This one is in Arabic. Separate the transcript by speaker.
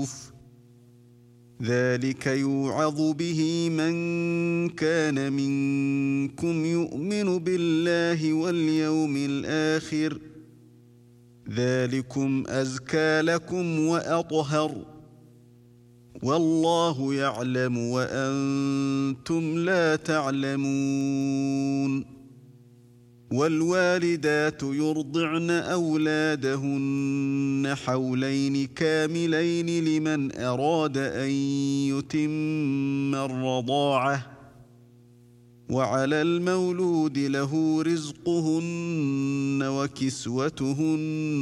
Speaker 1: بِالْمَعْرُوفِ ۗ ذَلِكَ يُوعَظُ بِهِ مَن كَانَ مِنكُمْ يُؤْمِنُ بِاللَّهِ وَالْيَوْمِ الْآخِرِ ۗ ذَلِكُمْ أَزْكَىٰ لَكُمْ وَأَطْهَرُ ۗ وَاللَّهُ يَعْلَمُ وَأَنتُمْ لَا تَعْلَمُونَ. وَالْوَالِدَاتُ يُرْضِعْنَ أَوْلَادَهُنَّ حَوْلَيْنِ كَامِلَيْنِ لِمَنْ أَرَادَ أَن يُتِمَّ الرَّضَاعَةَ ۚ وَعَلَى الْمَوْلُودِ لَهُ رِزْقُهُنَّ وَكِسْوَتُهُنَّ